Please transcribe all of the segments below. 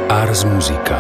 Ars Musica.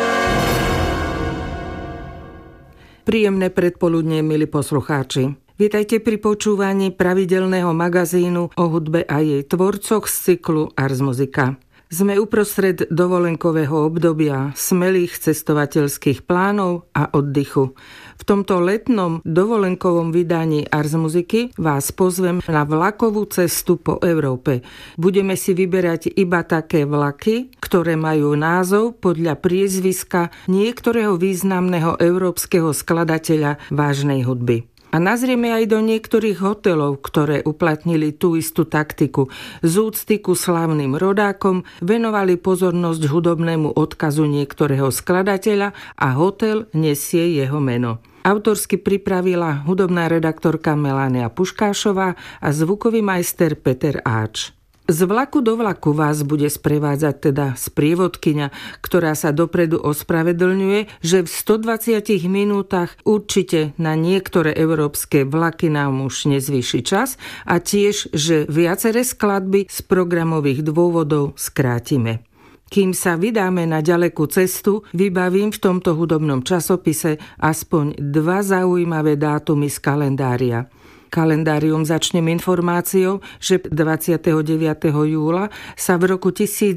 Príjemné predpoludnie, milí poslucháči. Vítajte pri počúvaní pravidelného magazínu o hudbe a jej tvorcoch z cyklu Ars Musica. Sme uprostred dovolenkového obdobia, smelých cestovateľských plánov a oddychu. V tomto letnom dovolenkovom vydaní Ars Musiky vás pozvem na vlakovú cestu po Európe. Budeme si vyberať iba také vlaky, ktoré majú názov podľa priezviska niektorého významného európskeho skladateľa vážnej hudby. A nazrieme aj do niektorých hotelov, ktoré uplatnili tú istú taktiku. Z úcty ku slávnym rodákom venovali pozornosť hudobnému odkazu niektorého skladateľa a hotel nesie jeho meno. Autorsky pripravila hudobná redaktorka Melania Puškášová a zvukový majster Peter Áč. Z vlaku do vlaku vás bude sprevádzať teda sprievodkyňa, ktorá sa dopredu ospravedlňuje, že v 120 minútach určite na niektoré európske vlaky nám už nezvýši čas a tiež, že viaceré skladby z programových dôvodov skrátime. Kým sa vydáme na ďalekú cestu, vybavím v tomto hudobnom časopise aspoň 2 zaujímavé dátumy z kalendária. Kalendárium začnem informáciou, že 29. júla sa v roku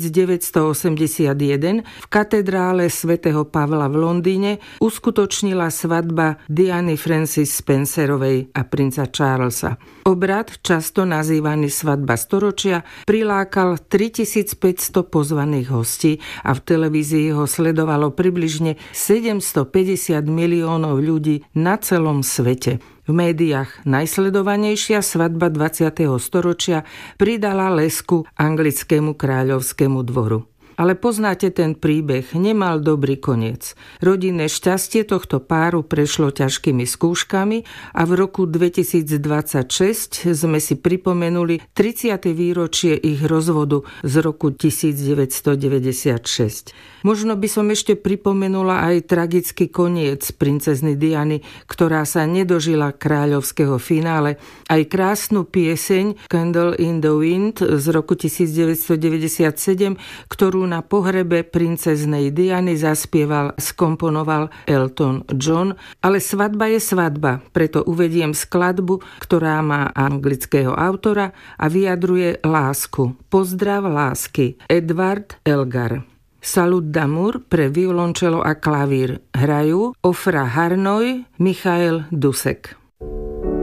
1981 v katedrále svätého Pavla v Londýne uskutočnila svadba Diany Francis Spencerovej a princa Charlesa. Obrad, často nazývaný svadba storočia, prilákal 3500 pozvaných hostí a v televízii ho sledovalo približne 750 miliónov ľudí na celom svete. V médiách najsledovanejšia svadba 20. storočia pridala lesku anglickému kráľovskému dvoru. Ale poznáte ten príbeh, nemal dobrý koniec. Rodinné šťastie tohto páru prešlo ťažkými skúškami a v roku 2026 sme si pripomenuli 30. výročie ich rozvodu z roku 1996. Možno by som ešte pripomenula aj tragický koniec princezny Diany, ktorá sa nedožila kráľovského finále, aj krásnu pieseň Candle in the Wind z roku 1997, ktorú na pohrebe princeznej Diany zaspieval, skomponoval Elton John, ale svadba je svadba, preto uvediem skladbu, ktorá má anglického autora a vyjadruje lásku. Pozdrav lásky. Edward Elgar. Salut d'amour pre violončelo a klavír hrajú Ofra Harnoy, Michael Dusek.